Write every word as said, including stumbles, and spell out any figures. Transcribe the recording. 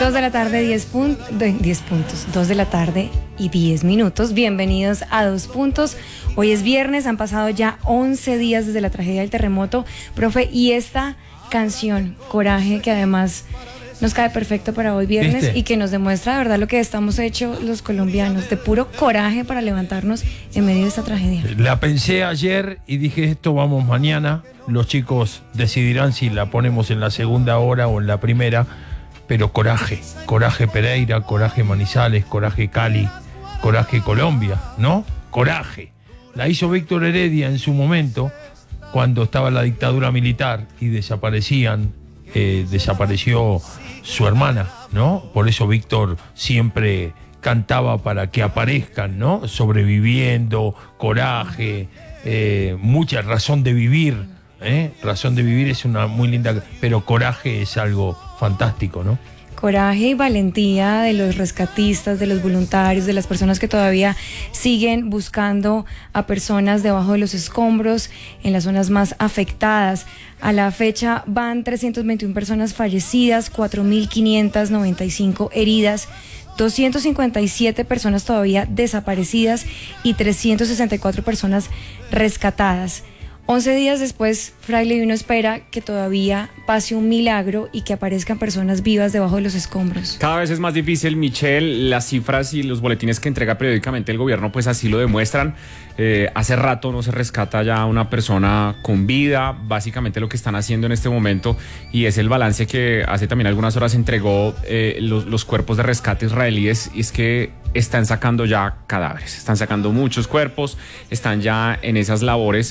dos de la tarde, diez puntos, diez puntos, dos de la tarde y diez minutos. Bienvenidos a Dos Puntos. Hoy es viernes, han pasado ya once días desde la tragedia del terremoto. Profe, y esta canción, Coraje, que además nos cae perfecto para hoy viernes, ¿viste? Y que nos demuestra de verdad lo que estamos hechos los colombianos, de puro coraje para levantarnos en medio de esta tragedia. La pensé ayer y dije, esto vamos mañana. Los chicos decidirán si la ponemos en la segunda hora o en la primera. Pero coraje, coraje Pereira, coraje Manizales, coraje Cali, coraje Colombia, ¿no? Coraje. La hizo Víctor Heredia en su momento, cuando estaba la dictadura militar y desaparecían, eh, desapareció su hermana, ¿no? Por eso Víctor siempre cantaba para que aparezcan, ¿no? Sobreviviendo, coraje, eh, mucha razón de vivir, ¿eh? Razón de vivir es una muy linda, pero coraje es algo fantástico, ¿no? Coraje y valentía de los rescatistas, de los voluntarios, de las personas que todavía siguen buscando a personas debajo de los escombros en las zonas más afectadas. A la fecha van trescientas veintiuna personas fallecidas, cuatro mil quinientas noventa y cinco heridas, doscientas cincuenta y siete personas todavía desaparecidas y trescientas sesenta y cuatro personas rescatadas. once días después, Fraile, uno espera que todavía pase un milagro y que aparezcan personas vivas debajo de los escombros. Cada vez es más difícil, Michelle. Las cifras y los boletines que entrega periódicamente el gobierno pues así lo demuestran. Eh, hace rato no se rescata ya a una persona con vida. Básicamente lo que están haciendo en este momento, y es el balance que hace también algunas horas entregó eh, los, los cuerpos de rescate israelíes, y es que están sacando ya cadáveres, están sacando muchos cuerpos, están ya en esas labores